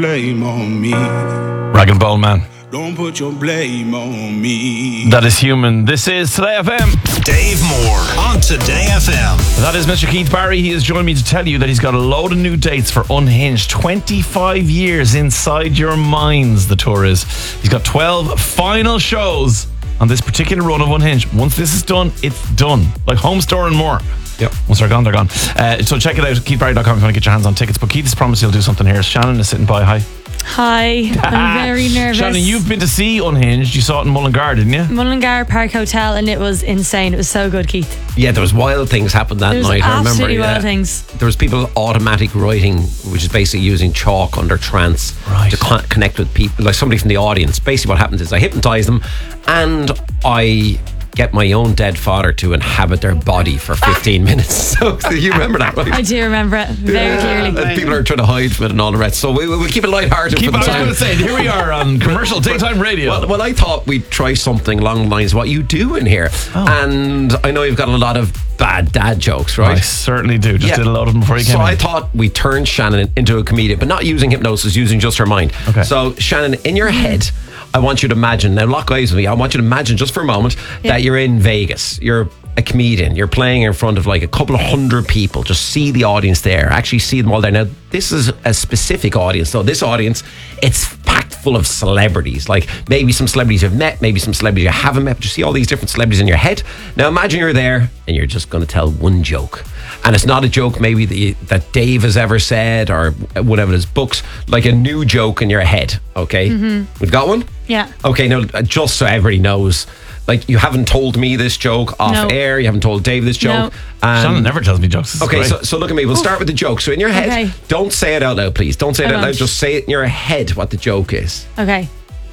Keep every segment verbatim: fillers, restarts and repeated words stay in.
blame on me. Rag and Bone Man. Don't put your blame on me. That is Human. This is Today F M. Dave Moore on Today F M. That is Mister Keith Barry. He has joined me to tell you that he's got a load of new dates for Unhinged. twenty-five years inside your minds, the tour is. He's got twelve final shows on this particular run of Unhinged. Once this is done, it's done. Like Home Store and more. Yep. Once they're gone, they're gone. Uh, so check it out, keith barry dot com if you want to get your hands on tickets. But Keith has promised he'll do something here. Shannon is sitting by. Hi. Hi, I'm very nervous. Shannon, you've been to see Unhinged. You saw it in Mullingar, didn't you? Mullingar Park Hotel, and it was insane. It was so good, Keith. Yeah, there was wild things happened that There was night. I remember. absolutely Yeah. wild things. There was people automatic writing, which is basically using chalk under trance Right. to con- connect with people, like somebody from the audience. Basically, what happens is I hypnotize them, and I get my own dead father to inhabit their body for fifteen minutes. So you remember that, right? I do remember it very clearly. And people are trying to hide from it and all the rest. So we, we'll keep it lighthearted Keep for on, the I was time. going to say, here we are on commercial daytime radio. Well, well, I thought we'd try something along the lines of what you do in here. Oh. And I know you've got a lot of bad dad jokes, right? I certainly do. Just Yeah. did a load of them before you came So in. I thought we turned Shannon into a comedian, but not using hypnosis, using just her mind. Okay. So Shannon, in your head, I want you to imagine, now lock eyes with me, I want you to imagine just for a moment Yeah. that you're in Vegas. You're a comedian. You're playing in front of like a couple of hundred people. Just see the audience there. Actually see them all there. Now, this is a specific audience. So this audience, it's packed full of celebrities. Like maybe some celebrities you've met, maybe some celebrities you haven't met. But you see all these different celebrities in your head. Now imagine you're there and you're just going to tell one joke. And it's not a joke maybe that, you, that Dave has ever said or whatever his books, like a new joke in your head. Okay? Mm-hmm. We've got one? Yeah. Okay, now just so everybody knows, like you haven't told me this joke off No. air, you haven't told Dave this joke. No. and- Shannon never tells me jokes. This is Okay, great. so, so look at me. We'll start with the joke. So in your head, Okay. don't say it out loud, please. Don't say it I out loud. won't. Just say it in your head what the joke is. Okay.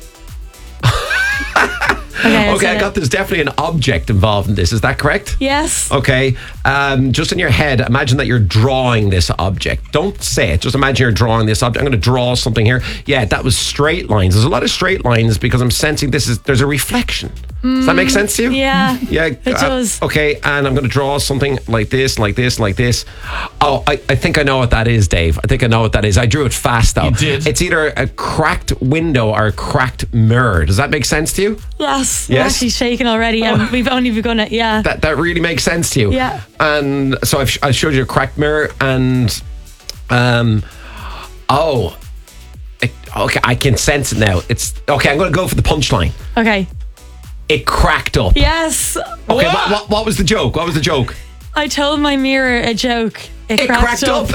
okay, Okay, I got there's definitely an object involved in this. Is that correct? Yes. Okay, um, just in your head, imagine that you're drawing this object. Don't say it. Just imagine you're drawing this object. I'm going to draw something here. Yeah, that was straight lines. There's a lot of straight lines because I'm sensing this is there's a reflection. Does that make sense to you? Yeah. Yeah, It uh, does. Okay, and I'm going to draw something like this, like this, like this. Oh, I, I think I know what that is, Dave. I think I know what that is. I drew it fast, though. You did. It's either a cracked window or a cracked mirror. Does that make sense to you? Yes. Yes? We're actually shaking already, and we've only begun it. Yeah. That that really makes sense to you. Yeah. And so I've, I showed you a cracked mirror, and um, oh, it, okay, I can sense it now. It's okay. I'm going to go for the punchline. Okay. It cracked up. Yes. Okay, what, what, what was the joke? What was the joke? I told my mirror a joke. It, It cracked, cracked up.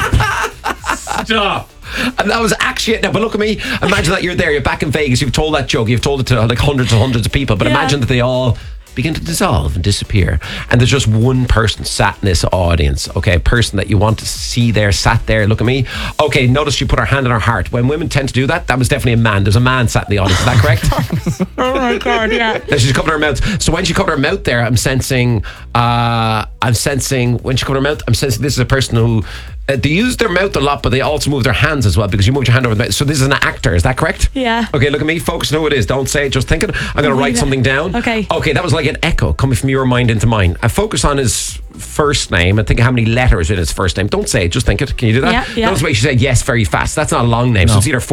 Stop. And that was actually it. Now, but look at me. Imagine that you're there. You're back in Vegas. You've told that joke. You've told it to like hundreds and hundreds of people. But Yeah. imagine that they all begin to dissolve and disappear. And there's just one person sat in this audience. Okay, a person that you want to see there, sat there. Look at me. Okay, notice you put her hand on her heart. When women tend to do that, that was definitely a man. There's a man sat in the audience. Is that correct? Oh my God, yeah. Now she's covered her mouth. So when she covered her mouth there, I'm sensing, uh, I'm sensing, when she covered her mouth, I'm sensing this is a person who, uh, they use their mouth a lot, but they also move their hands as well because you moved your hand over the mouth. So this is an actor. Is that correct? Yeah. Okay, look at me. Focus on who it is. Don't say it. Just think it. I'm going to write Yeah. something down. Okay. Okay, that was like an echo coming from your mind into mine. I focus on his first name and think of how many letters in his first name. Don't say it. Just think it. Can you do that? Yeah, yeah. Notice the way she said yes very fast. That's not a long name. So No. it's either